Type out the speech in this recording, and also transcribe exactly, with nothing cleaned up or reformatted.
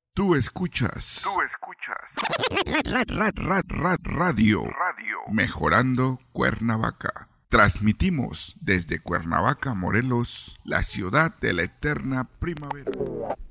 Tú escuchas. Tú escuchas. Rad, rad, rad, rad, radio. Radio. Mejorando Cuernavaca. Transmitimos desde Cuernavaca, Morelos, la ciudad de la eterna primavera.